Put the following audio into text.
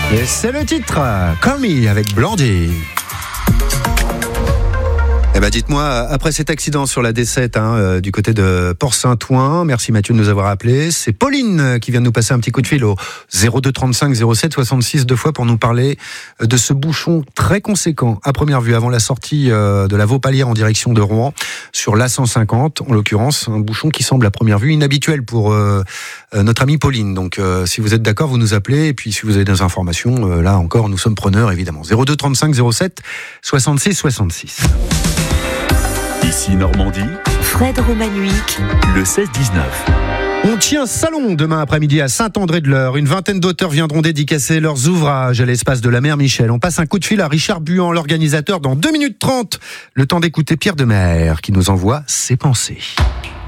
Et c'est le titre, Call Me avec Blondie. Eh ben dites-moi, après cet accident sur la D7 du côté de Port-Saint-Ouen, merci Mathieu de nous avoir appelés, c'est Pauline qui vient de nous passer un petit coup de fil au 02 35 07 66 deux fois pour nous parler de ce bouchon très conséquent à première vue avant la sortie de la Vaupalière en direction de Rouen sur l'A150, en l'occurrence un bouchon qui semble à première vue inhabituel pour notre amie Pauline. Donc si vous êtes d'accord, vous nous appelez, et puis si vous avez des informations, là encore nous sommes preneurs évidemment. 02 35 07 66 66. Ici Normandie, Fred Romanuic, le 16-19. On tient salon demain après-midi à Saint-André-de-l'Eure. Une vingtaine d'auteurs viendront dédicacer leurs ouvrages à l'espace de la Mère Michel. On passe un coup de fil à Richard Buan, l'organisateur, dans 2 minutes 30. Le temps d'écouter Pierre Demer qui nous envoie ses pensées.